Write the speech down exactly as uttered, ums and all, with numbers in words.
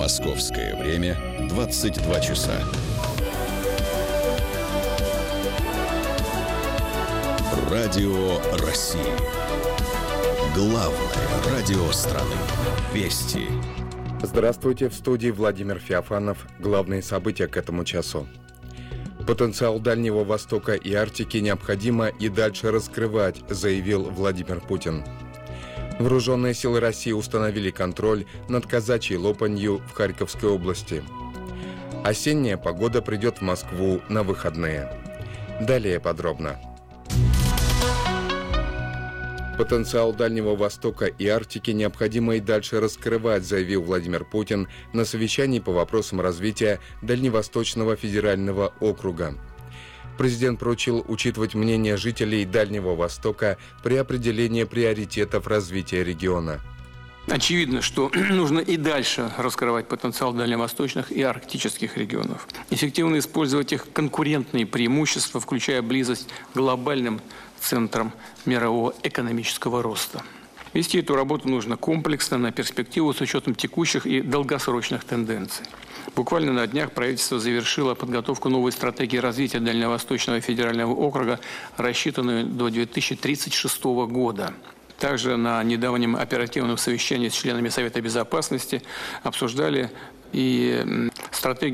Московское время двадцать два часа. Радио России. Главное радио страны. Вести. Здравствуйте, в студии Владимир Феофанов. Главные события к этому часу. Потенциал Дальнего Востока и Арктики необходимо и дальше раскрывать, заявил Владимир Путин. Вооруженные силы России установили контроль над казачьей Лопанью в Харьковской области. Осенняя погода придет в Москву на выходные. Далее подробно. Потенциал Дальнего Востока и Арктики необходимо и дальше раскрывать, заявил Владимир Путин на совещании по вопросам развития Дальневосточного федерального округа. Президент поручил учитывать мнение жителей Дальнего Востока при определении приоритетов развития региона. Очевидно, что нужно и дальше раскрывать потенциал дальневосточных и арктических регионов. Эффективно использовать их конкурентные преимущества, включая близость к глобальным центрам мирового экономического роста. Вести эту работу нужно комплексно, на перспективу, с учетом текущих и долгосрочных тенденций. Буквально на днях правительство завершило подготовку новой стратегии развития Дальневосточного федерального округа, рассчитанную до две тысячи тридцать шестого года. Также на недавнем оперативном совещании с членами Совета Безопасности обсуждали и стратегию